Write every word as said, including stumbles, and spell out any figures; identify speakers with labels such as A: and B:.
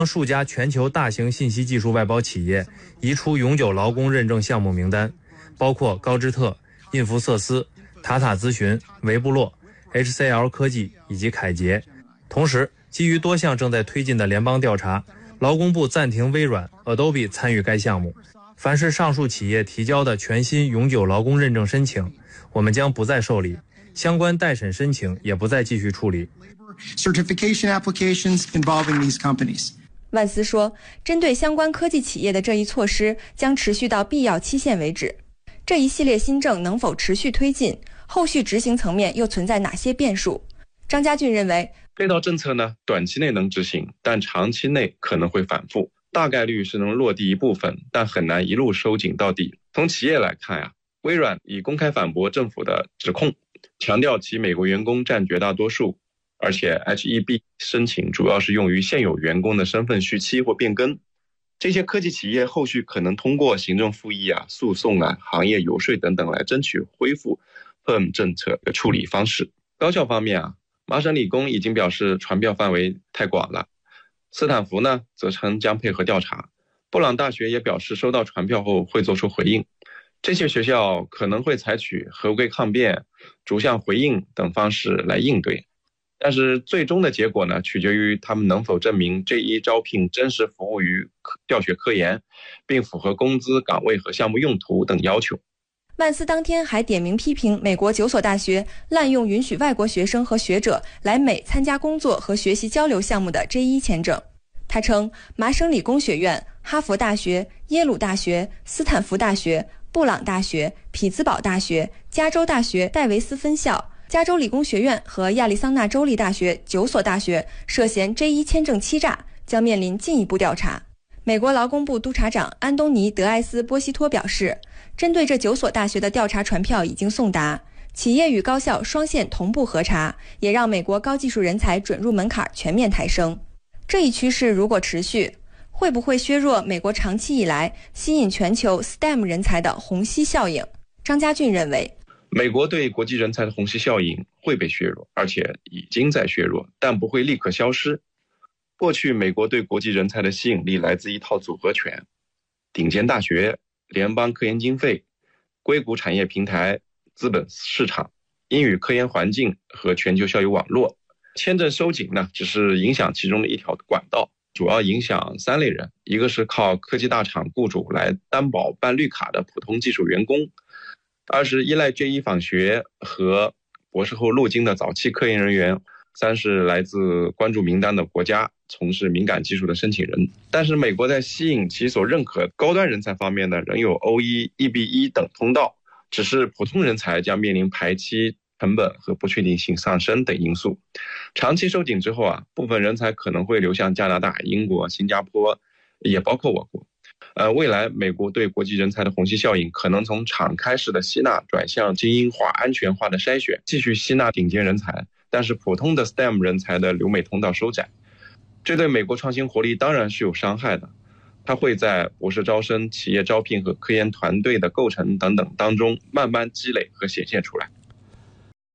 A: 数家全球大型信息技术外包企业移出永久劳工认证项目名单，包括高芝特、印福瑟斯、塔塔咨询、维布洛、H C L 科技以及凯捷。同时，基于多项正在推进的联邦调查，劳工部暂停微软、Adobe 参与该项目。凡是上述企业提交的全新永久劳工认证申请，我们将不再受理，相关待审申请也不再继续处理。
B: Certification applications involving these companies.
C: 万斯说，针对相关科技企业的这一措施将持续到必要期限为止。这一系列新政能否持续推进，后续执行层面又存在哪些变数？张家俊认为，
D: 这套政策呢，短期内能执行，但长期内可能会反复，大概率是能落地一部分，但很难一路收紧到底。从企业来看呀，微软已公开反驳政府的指控，强调其美国员工占绝大多数，而且 H E B 申请主要是用于现有员工的身份续期或变更。这些科技企业后续可能通过行政复议啊、诉讼啊、行业游说等等来争取恢复 P E R M 政策的处理方式。高校方面啊，麻省理工已经表示传票范围太广了，斯坦福呢则称将配合调查，布朗大学也表示收到传票后会做出回应。这些学校可能会采取合规抗辩、逐项回应等方式来应对，但是最终的结果呢，取决于他们能否证明 J 一 招聘真实服务于教学科研，并符合工资、岗位和项目用途等要求。
C: 万斯当天还点名批评美国九所大学滥用允许外国学生和学者来美参加工作和学习交流项目的 J 一 签证。他称，麻省理工学院、哈佛大学、耶鲁大学、斯坦福大学、布朗大学、匹兹堡大学、加州大学戴维斯分校、加州理工学院和亚利桑那州立大学九所大学涉嫌 J 一 签证欺诈，将面临进一步调查。美国劳工部督察长安东尼·德埃斯·波西托表示，针对这九所大学的调查传票已经送达，企业与高校双线同步核查，也让美国高技术人才准入门槛全面抬升。这一趋势如果持续，会不会削弱美国长期以来吸引全球 S T E M 人才的虹吸效应？张家俊认为，
D: 美国对国际人才的虹吸效应会被削弱，而且已经在削弱，但不会立刻消失。过去美国对国际人才的吸引力来自一套组合拳：顶尖大学、联邦科研经费、硅谷产业平台、资本市场、英语科研环境和全球校友网络。签证收紧呢，只是影响其中的一条管道，主要影响三类人：一个是靠科技大厂雇主来担保办绿卡的普通技术员工；二是依赖 J 一 访学和博士后路径的早期科研人员；三是来自关注名单的国家从事敏感技术的申请人。但是美国在吸引其所认可高端人才方面呢，仍有 O 一、E B 一 等通道，只是普通人才将面临排期、成本和不确定性上升等因素。长期收紧之后啊，部分人才可能会流向加拿大、英国、新加坡，也包括我国。呃，未来美国对国际人才的虹吸效应可能从敞开式的吸纳转向精英化、安全化的筛选，继续吸纳顶尖人才，但是普通的 S T E M 人才的留美通道收窄。这对美国创新活力当然是有伤害的，它会在博士招生、企业招聘和科研团队的构成等等当中慢慢积累和显现出来。